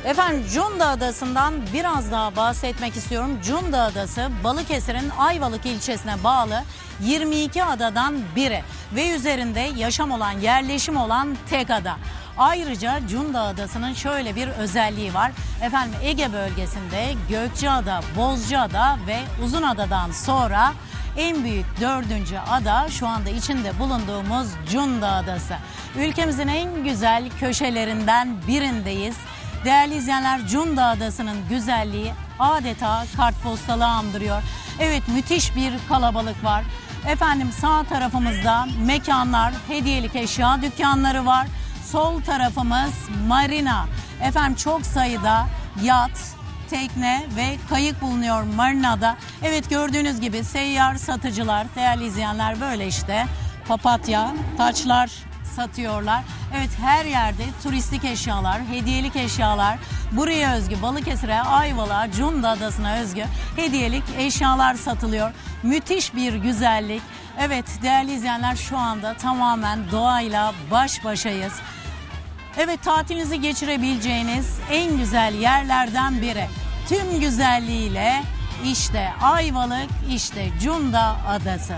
Efendim Cunda Adası'ndan biraz daha bahsetmek istiyorum. Cunda Adası Balıkesir'in Ayvalık ilçesine bağlı 22 adadan biri ve üzerinde yaşam olan, yerleşim olan tek ada. Ayrıca Cunda Adası'nın şöyle bir özelliği var. Efendim Ege bölgesinde Gökçeada, Bozcaada ve Uzunada'dan sonra en büyük 4. ada şu anda içinde bulunduğumuz Cunda Adası. Ülkemizin en güzel köşelerinden birindeyiz. Değerli izleyenler, Cunda Adası'nın güzelliği adeta kartpostalı andırıyor. Evet, müthiş bir kalabalık var. Efendim sağ tarafımızda mekanlar, hediyelik eşya dükkanları var. Sol tarafımız marina. Efendim çok sayıda yat, tekne ve kayık bulunuyor marinada. Evet, gördüğünüz gibi seyyar satıcılar, değerli izleyenler, böyle işte papatya, taçlar satıyorlar. Evet, her yerde turistik eşyalar, hediyelik eşyalar, buraya özgü, Balıkesir'e, Ayvalık'a, Cunda Adası'na özgü hediyelik eşyalar satılıyor. Müthiş bir güzellik. Evet değerli izleyenler, şu anda tamamen doğayla baş başayız. Evet, tatilinizi geçirebileceğiniz en güzel yerlerden biri. Tüm güzelliğiyle işte Ayvalık, işte Cunda Adası.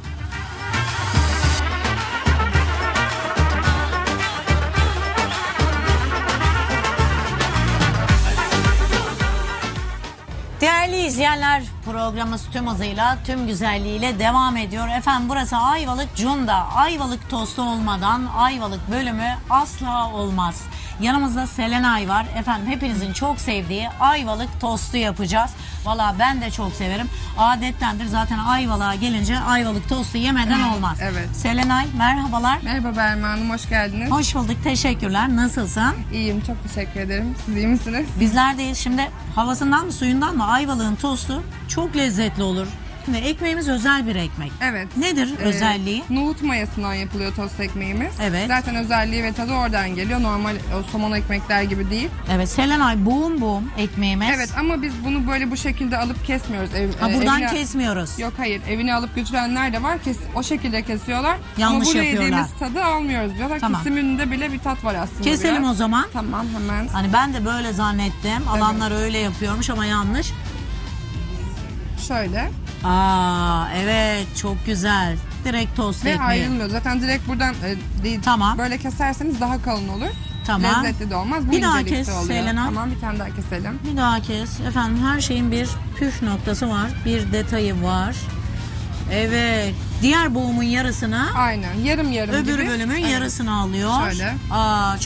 Değerli izleyenler, programımız tüm hızıyla, tüm güzelliğiyle devam ediyor. Efendim burası Ayvalık Cunda. Ayvalık tostu olmadan Ayvalık bölümü asla olmaz. Yanımızda Selenay var. Efendim hepinizin çok sevdiği Ayvalık tostu yapacağız. Valla ben de çok severim. Adettendir zaten Ayvalık'a gelince Ayvalık tostu yemeden olmaz. Evet. Selenay merhabalar. Merhaba Berma Hanım, hoş geldiniz. Hoş bulduk, teşekkürler. Nasılsın? İyiyim, çok teşekkür ederim. Siz iyi misiniz? Bizler deyiz. Şimdi havasından mı suyundan mı Ayvalık'ın tostu çok lezzetli olur. Şimdi ekmeğimiz özel bir ekmek. Evet. Nedir özelliği? Nohut mayasından yapılıyor tost ekmeğimiz. Evet. Zaten özelliği ve tadı oradan geliyor. Normal o somon ekmekler gibi değil. Evet, Selenay boğum boğum ekmeğimiz. Evet, ama biz bunu böyle bu şekilde alıp kesmiyoruz. Buradan Evine- kesmiyoruz. Yok hayır, evine alıp götürenler de var. O şekilde kesiyorlar. Yanlış ama burada yapıyorlar. yediğimiz tadı almıyoruz diyorlar. Tamam. Kesiminde bile bir tat var aslında. Keselim biraz. o zaman. Tamam, hemen. Hani ben de böyle zannettim. Alanlar öyle yapıyormuş ama yanlış. Şöyle. Evet, çok güzel. Direkt tost Ve ekmeği. ayrılmıyor. Zaten direkt buradan değil. Tamam. Böyle keserseniz daha kalın olur. Tamam. Lezzetli de olmaz. Bu Bir daha incelikte kes oluyor. Selena. Tamam, bir tane daha keselim. Bir daha kes. Efendim her şeyin bir püf noktası var. Bir detayı var. Evet. Diğer boğumun yarısını Aynen. Yarım yarım öbür gibi. bölümün Evet. yarısını alıyor. Şöyle.